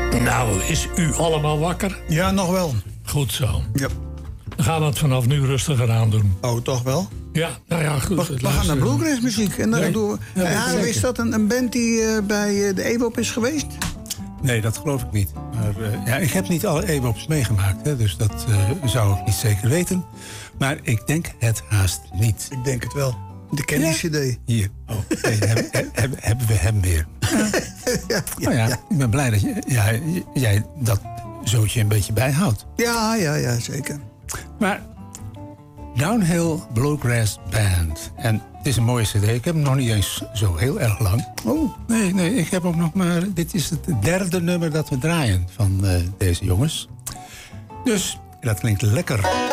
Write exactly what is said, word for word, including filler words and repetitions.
Nou, is u allemaal wakker? Ja, nog wel. Goed zo. Ja. Dan gaan we het vanaf nu rustiger aan doen. Oh, toch wel? Ja, nou ja, goed. We, we gaan naar bluegrass muziek. En dan Nee. doen we... Ja, Ja, zeker. is dat een, een band die uh, bij uh, de E W O P is geweest? Nee, dat geloof ik niet. Maar uh, ja, ik heb niet alle E W O P's meegemaakt, hè, dus dat uh, zou ik niet zeker weten. Maar ik denk het haast niet. Ik denk het wel. De Candy C D. Hier. Oh, nee, hebben, hebben, hebben we hem weer. Ja, ja, Nou ja, ja. ik ben blij dat je, ja, jij dat zootje een beetje bijhoudt. Ja, ja, ja, zeker. Maar Downhill Bluegrass Band. En het is een mooie cd. Ik heb hem nog niet eens zo heel erg lang. Oh. Nee, nee, ik heb ook nog maar... Dit is het derde nummer dat we draaien van uh, deze jongens. Dus dat klinkt lekker.